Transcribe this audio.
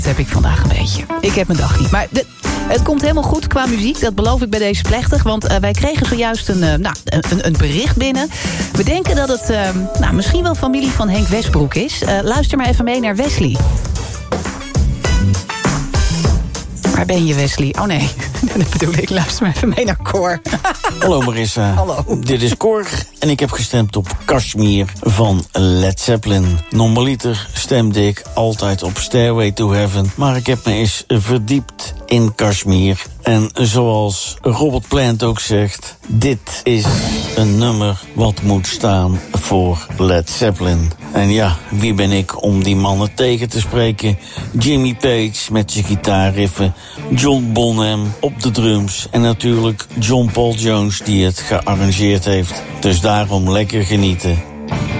Dat heb ik vandaag een beetje. Ik heb mijn dag niet. Maar het komt helemaal goed qua muziek. Dat beloof ik bij deze plechtig. Want wij kregen zojuist een bericht binnen. We denken dat het misschien wel familie van Henk Westbroek is. Luister maar even mee naar Wesley. Waar ben je, Wesley? Oh nee, dat bedoel ik. Luister maar even mee naar Cor. Hallo Marissa. Hallo. Dit is Cor en ik heb gestemd op Kashmir van Led Zeppelin. Normaliter stemde ik altijd op Stairway to Heaven, maar ik heb me eens verdiept in Kashmir. En zoals Robert Plant ook zegt, dit is een nummer wat moet staan voor Led Zeppelin. En ja, wie ben ik om die mannen tegen te spreken? Jimmy Page met zijn gitaarriffen, John Bonham op de drums en natuurlijk John Paul Jones die het gearrangeerd heeft. Dus daarom lekker genieten.